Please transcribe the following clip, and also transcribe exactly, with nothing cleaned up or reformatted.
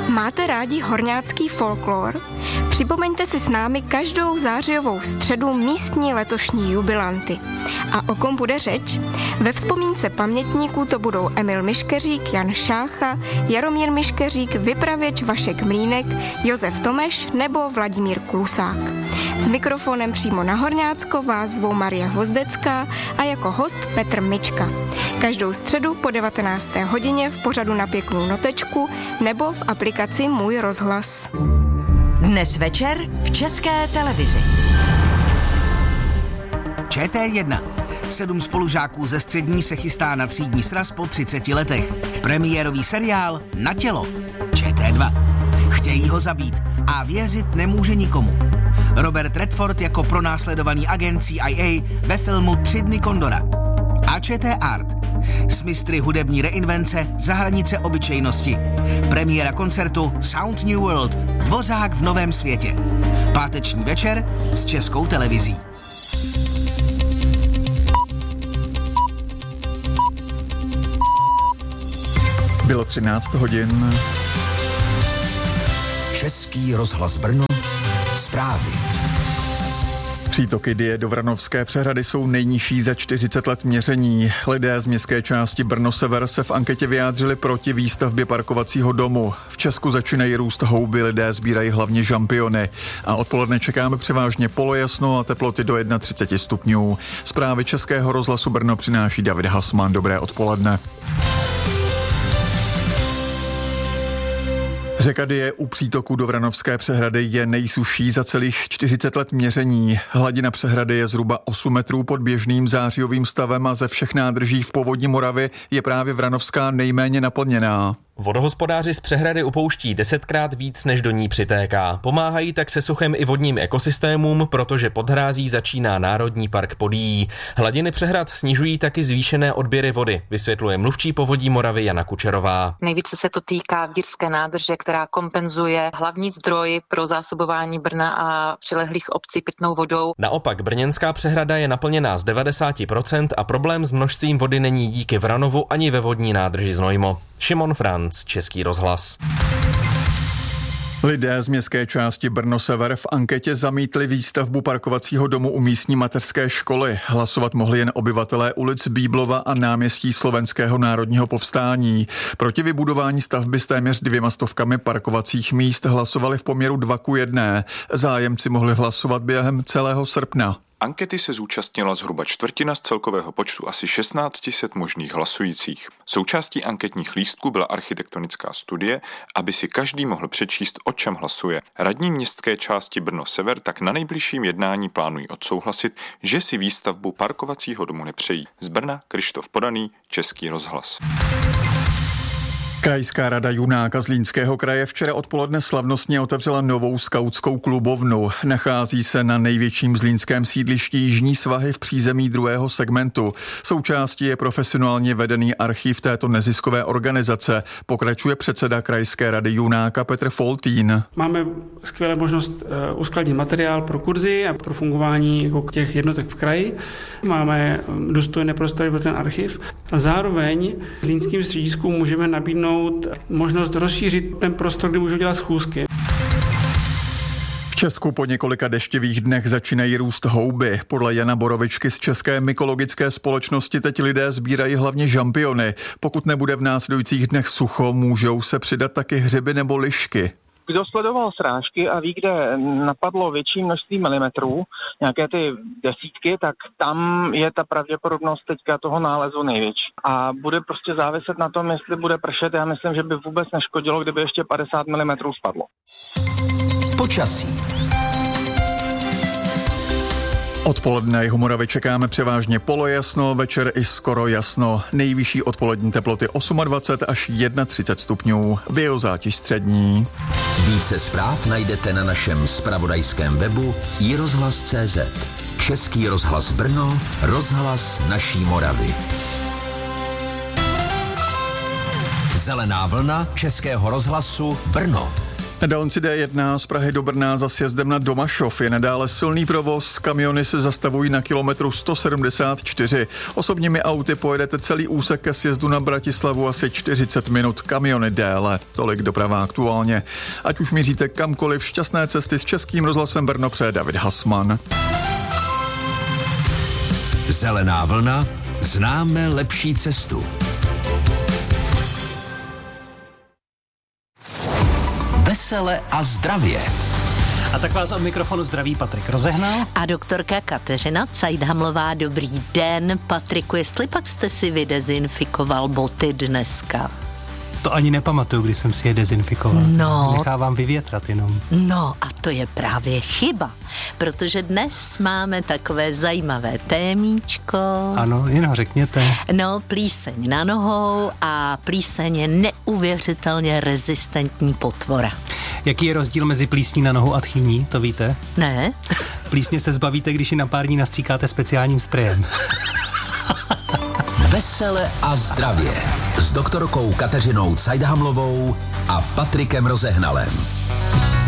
Máte rádi horňácký folklor? Připomeňte si s námi každou zářijovou středu místní letošní jubilanty. A o kom bude řeč? Ve vzpomínce pamětníků to budou Emil Miškeřík, Jan Šácha, Jaromír Miškeřík, vypravěč Vašek Mlínek, Josef Tomeš nebo Vladimír Klusák. S mikrofonem přímo na Horňácko vás zvou Marie Hvozdecká a jako host Petr Mička. Každou středu po devatenácté hodině v pořadu Na pěknou notečku nebo v aplikaci Můj rozhlas. Dnes večer v České televizi. Č T jedna. Sedm spolužáků ze střední se chystá na třídní sraz po třiceti letech. Premiérový seriál Na tělo. Č T dva. Chtějí ho zabít a věřit nemůže nikomu. Robert Redford jako pronásledovaný agent C I A ve filmu Tři dny Kondora. A Č T Art. S mistry hudební reinvence za hranice obyčejnosti. Premiéra koncertu Sound New World. Dvořák v novém světě. Páteční večer s Českou televizí. Bylo třináct hodin. Český rozhlas Brno. Zprávy. Přítoky Dyje do Vranovské přehrady jsou nejnižší za čtyřicet let měření. Lidé z městské části Brno Sever se v anketě vyjádřili proti výstavbě parkovacího domu. V Česku začínají růst houby, lidé sbírají hlavně žampiony. A odpoledne čekáme převážně polojasno a teploty do třicet jedna stupňů. Zprávy Českého rozhlasu Brno přináší David Hasman. Dobré odpoledne. Řeka Dyje u přítoku do Vranovské přehrady je nejsušší za celých čtyřicet let měření. Hladina přehrady je zhruba osm metrů pod běžným zářijovým stavem a ze všech nádrží v povodí Moravy je právě Vranovská nejméně naplněná. Vodohospodáři z přehrady upouští desetkrát víc, než do ní přitéká. Pomáhají tak se suchem i vodním ekosystémům, protože pod hrází začíná Národní park Podyjí. Hladiny přehrad snižují taky zvýšené odběry vody, vysvětluje mluvčí Povodí Moravy Jana Kučerová. Nejvíce se to týká Vdírské nádrže, která kompenzuje hlavní zdroj pro zásobování Brna a přilehlých obcí pitnou vodou. Naopak brněnská přehrada je naplněná z devadesát procent a problém s množstvím vody není díky Vranovu ani ve vodní nádrži Znojmo. Šimon Franc, Český rozhlas. Lidé z městské části Brno Sever v anketě zamítli výstavbu parkovacího domu u místní mateřské školy. Hlasovat mohli jen obyvatelé ulic Bíblova a náměstí Slovenského národního povstání. Proti vybudování stavby s téměř dvěma stovkami parkovacích míst hlasovali v poměru dva ku jedné. Zájemci mohli hlasovat během celého srpna. Ankety se zúčastnila zhruba čtvrtina z celkového počtu asi šestnáct set možných hlasujících. Součástí anketních lístků byla architektonická studie, aby si každý mohl přečíst, o čem hlasuje. Radní městské části Brno Sever tak na nejbližším jednání plánují odsouhlasit, že si výstavbu parkovacího domu nepřejí. Z Brna Krištof Podaný, Český rozhlas. Krajská rada Junáka Zlínského kraje včera odpoledne slavnostně otevřela novou skautskou klubovnu. Nachází se na největším zlínském sídlišti Jižní svahy v přízemí druhého segmentu. Součástí je profesionálně vedený archiv této neziskové organizace, pokračuje předseda Krajské rady Junáka Petr Foltín. Máme skvělé možnost uskladnit materiál pro kurzy a pro fungování jako těch jednotek v kraji. Máme důstojné prostory pro ten archiv a zároveň zlínským střediskům můžeme nabídnout možnost rozšířit ten prostor, kde můžou dělat schůzky. V Česku po několika deštivých dnech začínají růst houby. Podle Jana Borovičky z České mykologické společnosti teď lidé sbírají hlavně žampiony. Pokud nebude v následujících dnech sucho, můžou se přidat taky hřiby nebo lišky. Kdo sledoval srážky a ví, kde napadlo větší množství milimetrů, nějaké ty desítky, tak tam je ta pravděpodobnost teďka toho nálezu největší. A bude prostě záviset na tom, jestli bude pršet. Já myslím, že by vůbec neškodilo, kdyby ještě padesát milimetrů spadlo. Počasí. Odpoledne jihu Moravy čekáme převážně polojasno, večer i skoro jasno. Nejvyšší odpolední teploty dvacet osm až třicet jedna stupňů, biozátěž střední. Více zpráv najdete na našem zpravodajském webu i rozhlas tečka cé zet. Český rozhlas Brno, rozhlas naší Moravy. Zelená vlna Českého rozhlasu Brno. Na dálnici D jedna z Prahy do Brna za sjezdem na Domašov je nadále silný provoz, kamiony se zastavují na kilometru sto sedmdesát čtyři. Osobními auty pojedete celý úsek ke sjezdu na Bratislavu asi čtyřicet minut, kamiony déle. Tolik doprava aktuálně. Ať už míříte kamkoliv, šťastné cesty s Českým rozhlasem Brno přeje David Hasman. Zelená vlna, známe lepší cestu. Vesele a zdravě. A tak vás od mikrofonu zdraví Patrik Rozehnal. A doktorka Kateřina Cajdhamlová. Dobrý den, Patriku, jestli pak jste si vydezinfikoval boty dneska? To ani nepamatuju, když jsem si je dezinfikoval. No. Nechávám vyvětrat jenom. No a to je právě chyba, protože dnes máme takové zajímavé témíčko. Ano, jen ho řekněte. No, plíseň na nohou a plíseň je neuvěřitelně rezistentní potvora. Jaký je rozdíl mezi plísní na nohu a tchýní, to víte? Ne. Plísně se zbavíte, když ji na pár dní nastříkáte speciálním sprejem. Vesele a zdravě s doktorkou Kateřinou Cajdhamlovou a Patrikem Rozehnalem.